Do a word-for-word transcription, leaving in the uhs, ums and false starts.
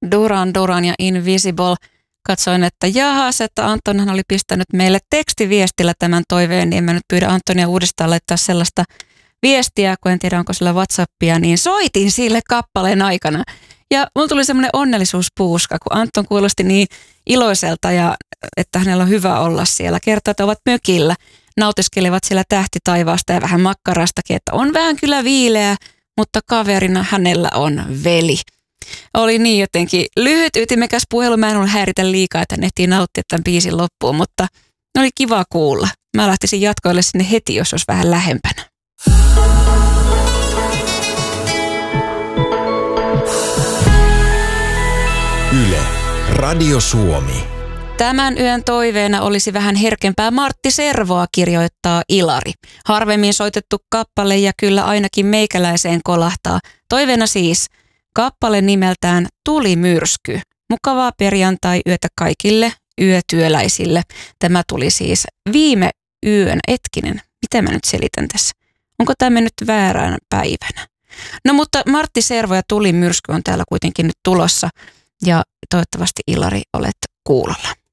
Duran Duran ja Invisible. Katsoin, että jahas, että Antonhan oli pistänyt meille tekstiviestillä tämän toiveen, niin en mä nyt pyydä Antonia uudestaan laittaa sellaista viestiä, kun en tiedä onko sillä WhatsAppia, niin soitin sille kappaleen aikana. Ja mulla tuli semmoinen onnellisuuspuuska, kun Anton kuulosti niin iloiselta ja että hänellä on hyvä olla siellä. Kertoo, että ovat mökillä, nautiskelevat siellä tähtitaivaasta ja vähän makkarastakin, että on vähän kyllä viileä, mutta kaverina hänellä on veli. Oli niin jotenkin lyhyt, ytimekäs puhelu. Mä en ollut häiritä liikaa, että hän ehtii nauttia tämän biisin loppuun, mutta oli kiva kuulla. Mä lähtisin jatkoille sinne heti, jos olisi vähän lähempänä. Yle, Radio Suomi. Tämän yön toiveena olisi vähän herkempää Martti Servoa, kirjoittaa Ilari. Harvemmin soitettu kappale ja kyllä ainakin meikäläiseen kolahtaa. Toiveena siis kappale nimeltään Tulimyrsky. Mukavaa perjantai-yötä kaikille yötyöläisille. Tämä tuli siis viime yön, etkinen. Mitä mä nyt selitän tässä? Onko tämä mennyt väärään päivänä? No mutta Martti Servo ja Tulimyrsky on täällä kuitenkin nyt tulossa. Ja toivottavasti Ilari olet kuulolla.